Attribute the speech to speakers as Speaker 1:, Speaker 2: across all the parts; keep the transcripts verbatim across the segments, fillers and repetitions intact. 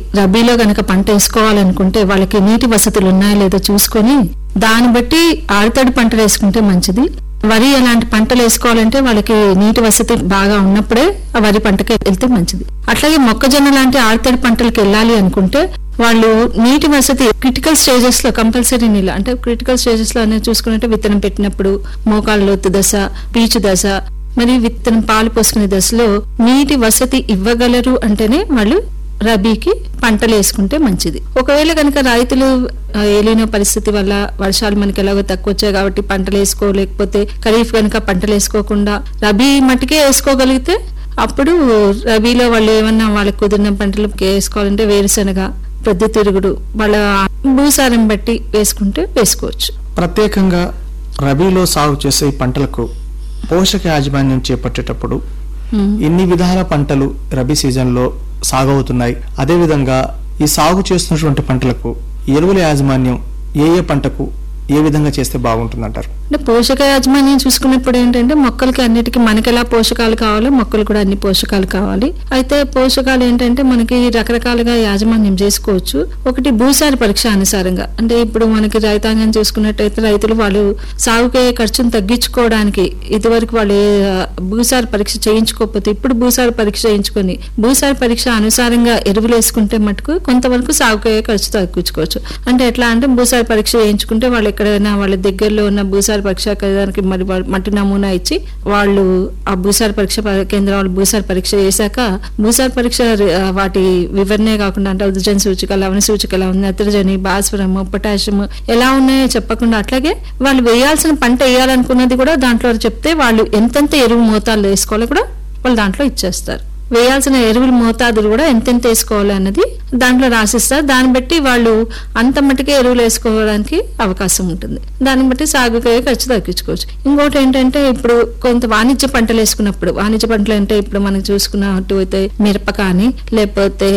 Speaker 1: రబీలో గనక పంట వేసుకోవాలనుకుంటే వాళ్ళకి నీటి వసతులు ఉన్నాయో లేదో చూసుకొని దాన్ని బట్టి ఆరుతడి పంటలు వేసుకుంటే మంచిది. వరి అలాంటి పంటలు వేసుకోవాలంటే వాళ్ళకి నీటి వసతి బాగా ఉన్నప్పుడే ఆ వరి పంటకి వెళ్తే మంచిది. అట్లాగే మొక్కజొన్న లాంటి ఆరుతడి పంటలకు వెళ్ళాలి అనుకుంటే వాళ్ళు నీటి వసతి క్రిటికల్ స్టేజెస్ లో కంపల్సరీ నీళ్ళు అంటే క్రిటికల్ స్టేజెస్ లో అనేది చూసుకున్నట్టే విత్తనం పెట్టినప్పుడు మోకాళ్ళ లోతు దశ, పీచు దశ, మరి విత్తనం పాలు పోసుకునే దశలో నీటి వసతి ఇవ్వగలరు అంటేనే వాళ్ళు రబీకి పంటలు వేసుకుంటే మంచిది. ఒకవేళ కనుక రైతులు ఏలిన పరిస్థితి వల్ల వర్షాలు మనకి ఎలాగో తక్కువ వచ్చాయి కాబట్టి పంటలు వేసుకోలేకపోతే ఖరీఫ్ కనుక పంటలు వేసుకోకుండా రబీ మట్టికే వేసుకోగలిగితే అప్పుడు రబీలో వాళ్ళు ఏమన్నా వాళ్ళకి కుదిరిన పంటలు వేసుకోవాలంటే వేరుశనగ, ప్రొద్దుతిరుగుడు వాళ్ళ భూసారం బట్టి వేసుకుంటే వేసుకోవచ్చు.
Speaker 2: ప్రత్యేకంగా రబీలో సాగు చేసే పంటలకు పోషక యాజమాన్యం చేపట్టేటప్పుడు ఎన్ని విధాల పంటలు రబీ సీజన్ లో సాగు అవుతున్నాయి, అదేవిధంగా ఈ సాగు చేస్తున్నటువంటి పంటలకు ఎరువుల యాజమాన్యం ఏ ఏ పంటకు ఏ విధంగా చేస్తే బాగుంటుందంటారు?
Speaker 1: అంటే పోషక యాజమాన్యం చూసుకున్నప్పుడు ఏంటంటే మొక్కలకి అన్నిటికీ మనకి ఎలా పోషకాలు కావాలో మొక్కలు కూడా అన్ని పోషకాలు కావాలి. అయితే పోషకాలు ఏంటంటే మనకి రకరకాలుగా యాజమాన్యం చేసుకోవచ్చు. ఒకటి భూసార పరీక్ష అనుసారంగా అంటే ఇప్పుడు మనకి రైతాంగం చూసుకున్నట్టయితే రైతులు వాళ్ళు సాగుకే ఖర్చును తగ్గించుకోవడానికి ఇదివరకు వాళ్ళు భూసార పరీక్ష చేయించుకోకపోతే ఇప్పుడు భూసార పరీక్ష చేయించుకొని భూసార పరీక్ష అనుసారంగా ఎరువులు వేసుకుంటే మటుకు కొంతవరకు సాగుకే ఖర్చు తగ్గించుకోవచ్చు. అంటే ఎట్లా అంటే భూసార పరీక్ష చేయించుకుంటే వాళ్ళు ఎక్కడైనా వాళ్ళ దగ్గరలో ఉన్న భూసార పరీక్ష కేంద్రానికి మరి మట్టి నమూనా ఇచ్చి వాళ్ళు ఆ భూసార పరీక్ష కేంద్రం వాళ్ళు భూసార పరీక్ష చేశాక భూసార పరీక్ష వాటి వివరణే కాకుండా అంటే ఉదజన సూచిక, లవణ సూచిక ఎలా ఉంది, నత్రజని, భాస్వరం, పొటాషియం ఎలా ఉన్నాయో చెప్పకుండా అట్లాగే వాళ్ళు వేయాల్సిన పంట వేయాలనుకున్నది కూడా దాంట్లో చెప్తే వాళ్ళు ఎంతెంత ఎరువు మోతాదులు వేసుకోవాలో కూడా వాళ్ళు దాంట్లో ఇచ్చేస్తారు. వేయాల్సిన ఎరువుల మోతాదులు కూడా ఎంతెంత వేసుకోవాలి అన్నది దాంట్లో రాసిస్తారు. దాన్ని బట్టి వాళ్ళు అంత మట్టుకే ఎరువులు వేసుకోవడానికి అవకాశం ఉంటుంది. దాన్ని బట్టి సాగుకే ఖర్చు తగ్గించుకోవచ్చు. ఇంకోటి ఏంటంటే ఇప్పుడు కొంత వాణిజ్య పంటలు వేసుకున్నప్పుడు వాణిజ్య పంటలు అంటే ఇప్పుడు మనం చూసుకున్నట్టు అయితే మిరప కానీ లేకపోతే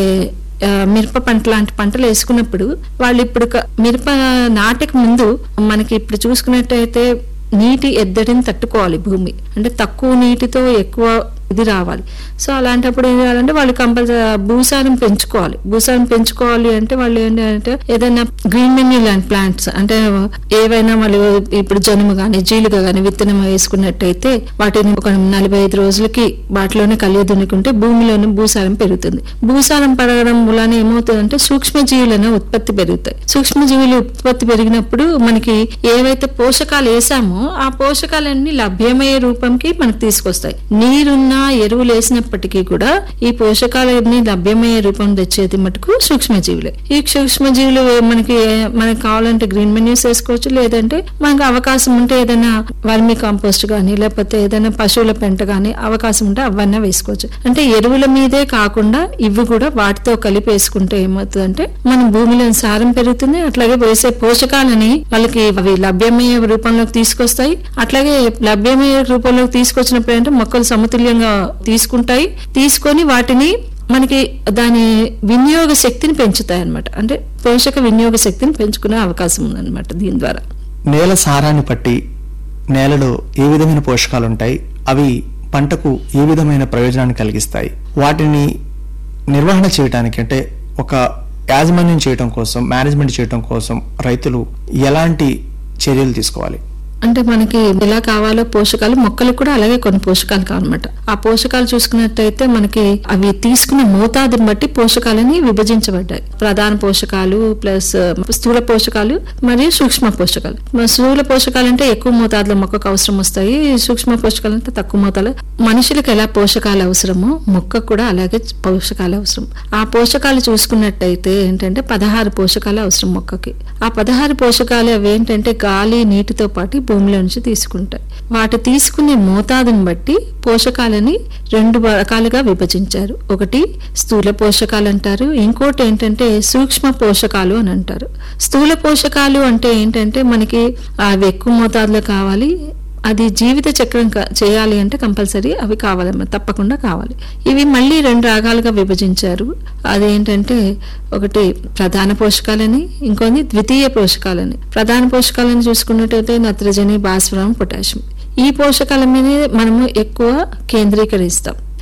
Speaker 1: మిరప పంట లాంటి పంటలు వేసుకున్నప్పుడు వాళ్ళు ఇప్పుడు మిరప నాటక ముందు మనకి ఇప్పుడు చూసుకున్నట్టయితే నీటి ఎద్దడిని తట్టుకోవాలి భూమి అంటే తక్కువ నీటితో ఎక్కువ ఇది రావాలి. సో అలాంటప్పుడు ఏం చేయాలంటే వాళ్ళు కంపల్సరీ భూసారం పెంచుకోవాలి. భూసారం పెంచుకోవాలి అంటే వాళ్ళు ఏంటంటే ఏదైనా గ్రీన్ మెన్యూ లాంటి ప్లాంట్స్ అంటే ఏవైనా వాళ్ళు ఇప్పుడు జనుము కానీ జీలుగా కానీ విత్తనం వేసుకున్నట్టయితే వాటిని ఒక నలభై ఐదు రోజులకి వాటిలోనే కలియ దున్నుకుంటే భూమిలోనే భూసారం పెరుగుతుంది. భూసారం పెరగడం వలన ఏమవుతుందంటే సూక్ష్మజీవులను ఉత్పత్తి పెరుగుతాయి. సూక్ష్మజీవులు ఉత్పత్తి పెరిగినప్పుడు మనకి ఏవైతే పోషకాలు వేసామో ఆ పోషకాలన్నీ లభ్యమయ్యే రూపంకి మనకు తీసుకొస్తాయి. నీరున్న ఎరువులు వేసినప్పటికీ కూడా ఈ పోషకాలన్నీ లభ్యమయ్యే రూపం తెచ్చేది మటుకు సూక్ష్మజీవులే. ఈ సూక్ష్మజీవులు మనకి మనకి కావాలంటే గ్రీన్ మెన్యూస్ వేసుకోవచ్చు, లేదంటే మనకు అవకాశం ఉంటే ఏదైనా వర్మి కాంపోస్ట్ గానీ లేకపోతే ఏదైనా పశువుల పెంట గానీ అవకాశం ఉంటే అవన్నీ వేసుకోవచ్చు. అంటే ఎరువుల మీదే కాకుండా ఇవి కూడా వాటితో కలిపి వేసుకుంటే ఏమవుతుందంటే మన భూమిలో సారం పెరుగుతుంది. అట్లాగే వేసే పోషకాలని వాళ్ళకి అవి లభ్యమయ్యే రూపంలోకి తీసుకొస్తాయి. అట్లాగే లభ్యమయ్యే రూపంలోకి తీసుకొచ్చినప్పుడు అంటే మొక్కలు సమతుల్యంగా తీసుకుంటాయి. తీసుకొని వాటిని మనకి దాని వినియోగ శక్తిని పెంచుతాయి అన్నమాట. అంటే పోషక వినియోగ శక్తిని పెంచుకునే అవకాశం ఉందన్నమాట దీని ద్వారా.
Speaker 2: నేల సారాన్ని బట్టి నేలలో ఏ విధమైన పోషకాలు ఉంటాయి, అవి పంటకు ఏ విధమైన ప్రయోజనాన్ని కలిగిస్తాయి, వాటిని నిర్వహణ చేయడానికి అంటే ఒక యాజమాన్యం చేయడం కోసం మేనేజ్మెంట్ చేయడం కోసం రైతులు ఎలాంటి చర్యలు తీసుకోవాలి?
Speaker 1: అంటే మనకి ఎలా కావాలో పోషకాలు మొక్కలకు కూడా అలాగే కొన్ని పోషకాలు కావాలన్నమాట. ఆ పోషకాలు చూసుకున్నట్టయితే మనకి అవి తీసుకున్న మోతాదుని బట్టి పోషకాలని విభజించబడ్డాయి. ప్రధాన పోషకాలు ప్లస్ స్థూల పోషకాలు మరియు సూక్ష్మ పోషకాలు. స్థూల పోషకాలు అంటే ఎక్కువ మోతాదులో మొక్కకు అవసరం వస్తాయి. సూక్ష్మ పోషకాలు అంటే తక్కువ మోతాదులో. మనుషులకు ఎలా పోషకాలు అవసరమో మొక్కకు కూడా అలాగే పోషకాలు అవసరం. ఆ పోషకాలు చూసుకున్నట్టయితే ఏంటంటే పదహారు పోషకాలు అవసరం మొక్కకి. ఆ పదహారు పోషకాలు అవి ఏంటంటే గాలి నీటితో పాటు భూమిలో నుంచి తీసుకుంటాయి. వాటి తీసుకునే మోతాదుని బట్టి పోషకాలని రెండు రకాలుగా విభజించారు. ఒకటి స్థూల పోషకాలు అంటారు, ఇంకోటి ఏంటంటే సూక్ష్మ పోషకాలు అని అంటారు. స్థూల పోషకాలు అంటే ఏంటంటే మనకి అవి ఎక్కువ మోతాదులో కావాలి, అది జీవిత చక్రం చేయాలి అంటే కంపల్సరీ అవి కావాలన్నమాట, తప్పకుండా కావాలి. ఇవి మళ్ళీ రెండు రకాలుగా విభజించారు. అదేంటంటే ఒకటి ప్రధాన పోషకాలని, ఇంకొన్ని ద్వితీయ పోషకాలని. ప్రధాన పోషకాలను చూసుకున్నట్టయితే నత్రజని, భాస్వరం, పొటాషియం. ఈ పోషకాల మీద మనము ఎక్కువ కేంద్రీకరిస్తాం.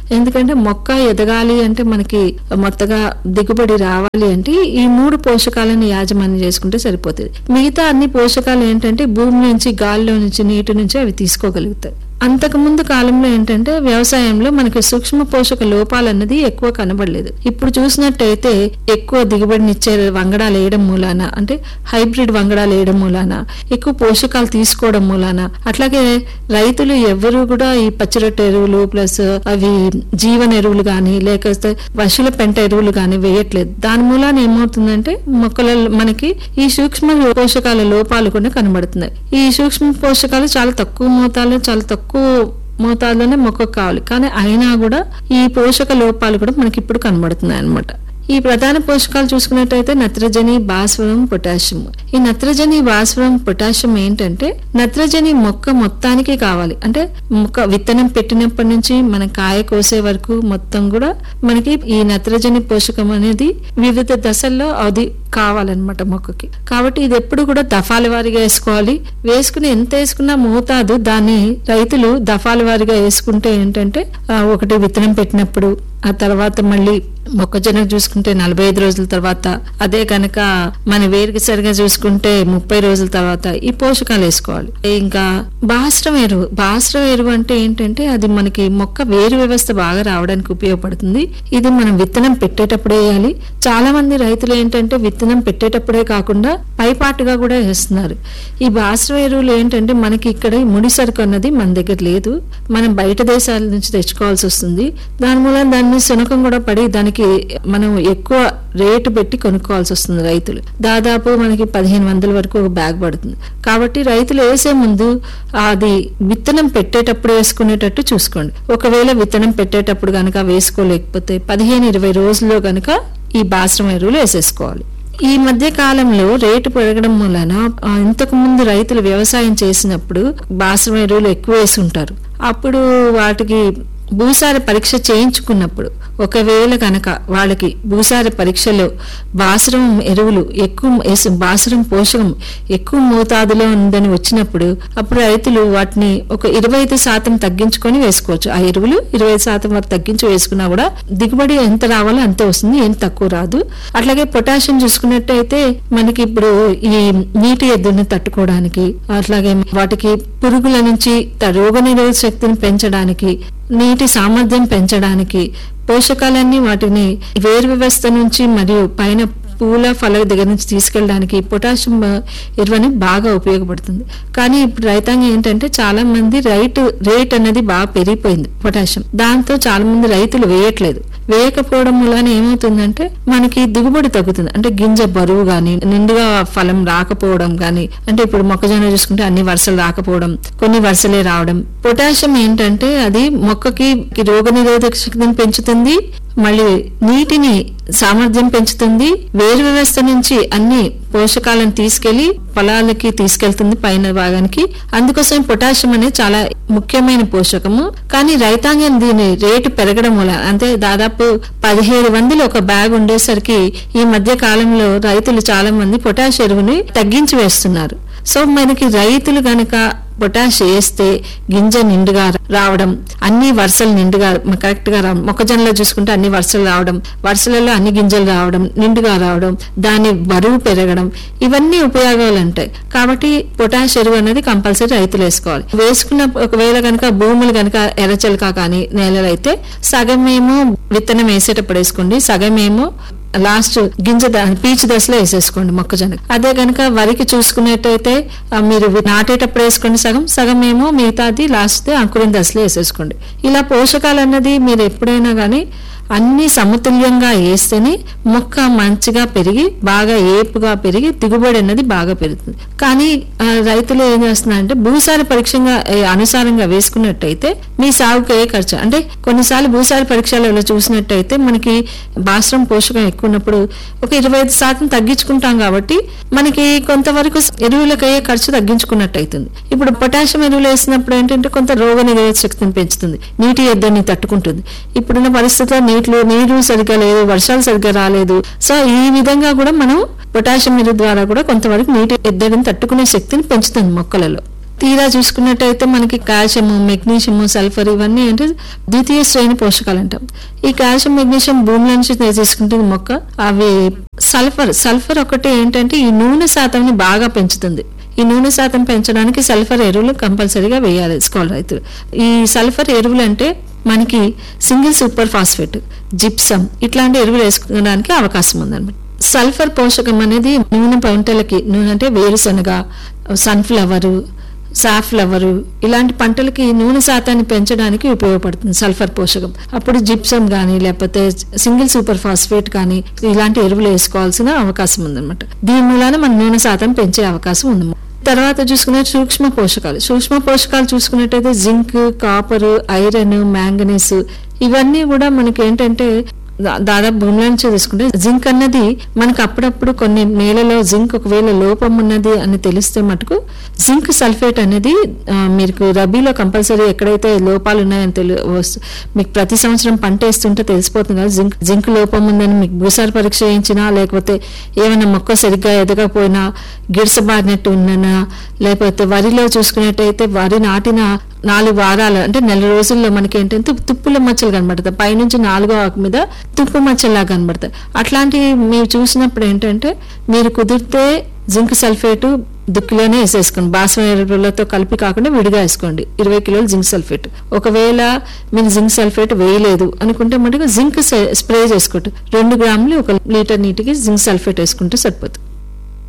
Speaker 1: ఎందుకంటే మొక్క ఎదగాలి అంటే మనకి మొత్తగా దిగుబడి రావాలి అంటే ఈ మూడు పోషకాలను యాజమాన్యం చేసుకుంటే సరిపోతుంది. మిగతా అన్ని పోషకాలు ఏంటంటే భూమి నుంచి, గాలిలో నుంచి, నీటి నుంచి అవి తీసుకోగలుగుతాయి. అంతకు ముందు కాలంలో ఏంటంటే వ్యవసాయంలో మనకి సూక్ష్మ పోషక లోపాలు అన్నది ఎక్కువ కనబడలేదు. ఇప్పుడు చూసినట్టయితే ఎక్కువ దిగుబడినిచ్చే వంగడాలు వేయడం మూలాన, అంటే హైబ్రిడ్ వంగడాలు వేయడం మూలాన, ఎక్కువ పోషకాలు తీసుకోవడం మూలాన, అట్లాగే రైతులు ఎవరు కూడా ఈ పచ్చిరొట్ట ఎరువులు ప్లస్ అవి జీవన ఎరువులు గాని లేకపోతే పశువుల పెంట ఎరువులు గాని వేయట్లేదు. దాని మూలాన ఏమవుతుందంటే మొక్కలలో మనకి ఈ సూక్ష్మ పోషకాల లోపాలు కూడా కనబడుతున్నాయి. ఈ సూక్ష్మ పోషకాలు చాలా తక్కువ మోతాదులో చాలా తక్కువ మోతాదులోనే మొక్కకు కావాలి, కానీ అయినా కూడా ఈ పోషక లోపాలు కూడా మనకి ఇప్పుడు కనబడుతున్నాయి అన్నమాట. ఈ ప్రధాన పోషకాలు చూసుకున్నట్టయితే నత్రజని, భాస్వరం, పొటాషియం. ఈ నత్రజని, భాస్వరం, పొటాషియం ఏంటంటే నత్రజని మొక్క మొత్తానికి కావాలి. అంటే మొక్క విత్తనం పెట్టినప్పటి నుంచి మన కాయ కోసే వరకు మొత్తం కూడా మనకి ఈ నత్రజని పోషకం అనేది వివిధ దశల్లో అది కావాలన్నమాట మొక్కకి. కాబట్టి ఇది ఎప్పుడు కూడా దఫాల వారీగా వేసుకోవాలి. వేసుకుని ఎంత వేసుకున్నా మోతాదు దాన్ని రైతులు దఫాల వారీగా వేసుకుంటే ఏంటంటే ఒకటి విత్తనం పెట్టినప్పుడు, ఆ తర్వాత మళ్ళీ మొక్కజొన్న చూసుకుంటే నలభై ఐదు రోజుల తర్వాత, అదే కనుక మన వేరుకి సరిగా చూసుకుంటే ముప్పై రోజుల తర్వాత ఈ పోషకాలు వేసుకోవాలి. ఇంకా బాస్రం ఎరువు. బాస్రం ఎరువు అంటే ఏంటంటే అది మనకి మొక్క వేరు వ్యవస్థ బాగా రావడానికి ఉపయోగపడుతుంది. ఇది మనం విత్తనం పెట్టేటప్పుడే వేయాలి. చాలా మంది రైతులు ఏంటంటే విత్తనం పెట్టేటప్పుడే కాకుండా పైపాటుగా కూడా వేస్తున్నారు. ఈ బాస్రం ఎరువులు ఏంటంటే మనకి ఇక్కడ ముడి సరుకు అన్నది మన దగ్గర లేదు, మనం బయట దేశాల నుంచి తెచ్చుకోవాల్సి వస్తుంది. దాని మూలం దాని సునకం కూడా పడి దానికి మనం ఎక్కువ రేటు పెట్టి కొనుక్కోవాల్సి వస్తుంది రైతులు. దాదాపు మనకి పదిహేను వందల వరకు ఒక బ్యాగ్ పడుతుంది. కాబట్టి రైతులు వేసే ముందు అది విత్తనం పెట్టేటప్పుడు వేసుకునేటట్టు చూసుకోండి. ఒకవేళ విత్తనం పెట్టేటప్పుడు గనక వేసుకోలేకపోతే పదిహేను ఇరవై రోజుల్లో గనక ఈ బాస్రం ఎరువులు వేసేసుకోవాలి. ఈ మధ్య కాలంలో రేటు పెరగడం వలన ఇంతకు ముందు రైతులు వ్యవసాయం చేసినప్పుడు బాస్రం ఎరువులు ఎక్కువ వేసి ఉంటారు. అప్పుడు వాటికి భూసార పరీక్ష చేయించుకున్నప్పుడు ఒకవేళ కనుక వాళ్ళకి భూసార పరీక్షలో బాస్రం ఎరువులు ఎక్కువ, బాస్రం పోషకం ఎక్కువ మోతాదులో ఉందని వచ్చినప్పుడు అప్పుడు రైతులు వాటిని ఒక ఇరవై ఐదు శాతం తగ్గించుకొని వేసుకోవచ్చు. ఆ ఎరువులు ఇరవై ఐదు శాతం వరకు తగ్గించి వేసుకున్నా కూడా దిగుబడి ఎంత రావాలో అంతే వస్తుంది, ఏం తక్కువ రాదు. అట్లాగే పొటాషియం చూసుకున్నట్టయితే మనకి ఇప్పుడు ఈ నీటి ఎద్దుని తట్టుకోవడానికి, అట్లాగే వాటికి పురుగుల నుంచి రోగ నిరోధక శక్తిని పెంచడానికి, నీటి సామర్థ్యం పెంచడానికి, పోషకాలన్నీ వాటిని వేరు వ్యవస్థ నుంచి మరియు పైన పూల ఫల దగ్గర నుంచి తీసుకెళ్ళడానికి పొటాషియం ఎరువు బాగా ఉపయోగపడుతుంది. కానీ ఇప్పుడు రైతాంగం ఏంటంటే చాలా మంది రైతు రేట్ అనేది బాగా పెరిగిపోయింది పొటాషియం. దాంతో చాలా మంది రైతులు వేయట్లేదు. వేయకపోవడం వలన ఏమవుతుందంటే మనకి దిగుబడి తగ్గుతుంది. అంటే గింజ బరువు గాని, నిండుగా ఫలం రాకపోవడం గాని, అంటే ఇప్పుడు మొక్కజొన్న చూసుకుంటే అన్ని వరుసలు రాకపోవడం, కొన్ని వరుసలే రావడం. పొటాషియం ఏంటంటే అది మొక్కకి రోగ నిరోధక శక్తిని పెంచుతుంది, మళ్ళీ నీటిని సామర్థ్యం పెంచుతుంది, వేరు వ్యవస్థ నుంచి అన్ని పోషకాలను తీసుకెళ్లి పొలాలకి తీసుకెళ్తుంది పైన భాగానికి. అందుకోసం పొటాషియం అనేది చాలా ముఖ్యమైన పోషకము. కానీ రైతాంగం దీని రేటు పెరగడం వల్ల, అంటే దాదాపు పదిహేడు వందలు ఒక బ్యాగ్ ఉండేసరికి ఈ మధ్య కాలంలో రైతులు చాలా మంది పొటాష్ ఎరువుని తగ్గించి వేస్తున్నారు. సో మనకి రైతులు గనక పొటాష్ వేస్తే గింజ నిండుగా రావడం, అన్ని వరుసలు నిండుగా కరెక్ట్ గా రావడం, మొక్కజొన్నలో చూసుకుంటే అన్ని వరుసలు రావడం, వరుసలలో అన్ని గింజలు రావడం, నిండుగా రావడం, దాని బరువు పెరగడం, ఇవన్నీ ఉపయోగాలు ఉంటాయి. కాబట్టి పొటాష్ ఎరువు అనేది కంపల్సరీ రైతులు వేసుకోవాలి. వేసుకున్న ఒకవేళ కనుక భూములు కనుక ఎర్రచలక కానీ నేలలు అయితే సగమేమో విత్తనం వేసేటప్పుడు వేసుకోండి, సగమేమో లాస్ట్ గింజ పీచు దశలో వేసేసుకోండి మొక్కజొన్న. అదే కనుక వరికి చూసుకున్నట్టయితే మీరు నాటేటప్పుడు వేసుకోండి సగం, సగం ఏమో మిగతాది లాస్ట్ అంకురం దశలో వేసేసుకోండి. ఇలా పోషకాలు అన్నది మీరు ఎప్పుడైనా కానీ అన్ని సమతుల్యంగా వేస్తేనే మొక్క మంచిగా పెరిగి బాగా ఏపుగా పెరిగి దిగుబడి అన్నది బాగా పెరుగుతుంది. కానీ రైతులు ఏం చేస్తున్నారంటే భూసార పరీక్షగా అనుసారంగా వేసుకున్నట్టయితే మీ సాగుకు ఏ ఖర్చు, అంటే కొన్నిసార్లు భూసార పరీక్షలలో చూసినట్టయితే మనకి బాస్రం పోషకం ఎక్కువ ఉన్నప్పుడు ఒక ఇరవై ఐదు శాతం తగ్గించుకుంటాం కాబట్టి మనకి కొంతవరకు ఎరువులకు అయ్యే ఖర్చు తగ్గించుకున్నట్టు అవుతుంది. ఇప్పుడు పొటాషియం ఎరువులు వేసినప్పుడు ఏంటంటే కొంత రోగ నిరోధక శక్తిని పెంచుతుంది, నీటి ఎద్దడిని తట్టుకుంటుంది. ఇప్పుడున్న పరిస్థితుల్లో నీటిలో నీరు సరిగ్గా లేదు, వర్షాలు సరిగ్గా రాలేదు. సో ఈ విధంగా కూడా మనం పొటాషియం ఎరువు ద్వారా కూడా కొంతవరకు నీటి ఎద్దడిని తట్టుకునే శక్తిని పెంచుతుంది మొక్కలలో. తీరా చూసుకున్నట్టయితే మనకి కాల్షియము, మెగ్నీషియము, సల్ఫర్ ఇవన్నీ అంటే ద్వితీయ శ్రేణి పోషకాలు అంటాం. ఈ కాల్షియం, మెగ్నీషియం భూమి నుంచి తీసుకుంటుంది మొక్క. అవి సల్ఫర్ సల్ఫర్ ఒకటి ఏంటంటే ఈ నూనె శాతంని బాగా పెంచుతుంది. ఈ నూనె శాతం పెంచడానికి సల్ఫర్ ఎరువులు కంపల్సరీగా వేయాలి స్కూల్ రైతులు. ఈ సల్ఫర్ ఎరువులు అంటే మనకి సింగిల్ సూపర్ ఫాస్ఫేట్, జిప్సమ్ ఇట్లాంటి ఎరువులు వేసుకోవడానికి అవకాశం ఉందన్నమాట. సల్ఫర్ పోషకం అనేది నూనె పంటలకి, నూనె అంటే వేరుశనగ, సన్ఫ్లవరు, సాఫ్లవరు ఇలాంటి పంటలకి నూనె శాతాన్ని పెంచడానికి ఉపయోగపడుతుంది సల్ఫర్ పోషకం. అప్పుడు జిప్సమ్ కానీ లేకపోతే సింగిల్ సూపర్ ఫాస్ఫేట్ కానీ ఇలాంటి ఎరువులు వేసుకోవాల్సిన అవకాశం ఉందన్నమాట. దీని మూలాన మన నూనె శాతం పెంచే అవకాశం ఉంది. తర్వాత చూసుకునే సూక్ష్మ పోషకాలు సూక్ష్మ పోషకాలు చూసుకున్నట్టయితే జింక్, కాపర్, ఐరన్, మ్యాంగనీస్ ఇవన్నీ కూడా మనకి ఏంటంటే దాదాపు భూమిలో నుంచి తీసుకుంటే జింక్ అన్నది మనకు అప్పుడప్పుడు కొన్ని నేలలో జింక్ ఒకవేళ లోపం ఉన్నది అని తెలిస్తే మటుకు జింక్ సల్ఫేట్ అనేది మీకు రబీలో కంపల్సరీ ఎక్కడైతే లోపాలు ఉన్నాయని తెలి మీకు ప్రతి సంవత్సరం పంట వేస్తుంటే తెలిసిపోతుంది కదా జింక్ జింక్ లోపం ఉందని మీకు భూసార పరీక్ష చేయించినా లేకపోతే ఏమైనా మొక్క సరిగ్గా ఎదగకపోయినా గిడసబారినట్టు ఉన్ననా లేకపోతే వరిలో చూసుకున్నట్టయితే వరి నాటిన నాలుగు వారాలు అంటే నెల రోజుల్లో మనకి ఏంటంటే తుప్పుల మచ్చలు కనబడతాయి. పైనుంచి నాలుగో ఆకు మీద తుప్పు మచ్చల్లా కనబడతాయి. అట్లాంటివి మీరు చూసినప్పుడు ఏంటంటే మీరు కుదిరితే జింక్ సల్ఫేట్ దుక్కిలోనే వేసేసుకోండి. బాసన ఎరువులతో కలిపి కాకుండా విడిగా వేసుకోండి. ఇరవై కిలోలు జింక్ సల్ఫేట్. ఒకవేళ మీరు జింక్ సల్ఫేట్ వేయలేదు అనుకుంటే మటుకు జింక్ స్ప్రే చేసుకోండి. రెండు గ్రాములు ఒక లీటర్ నీటికి జింక్ సల్ఫేట్ వేసుకుంటే సరిపోతుంది.